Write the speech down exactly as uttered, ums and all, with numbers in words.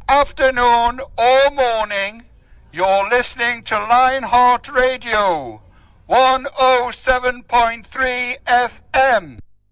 afternoon or morning, you're listening to Lionheart Radio, one oh seven point three F M.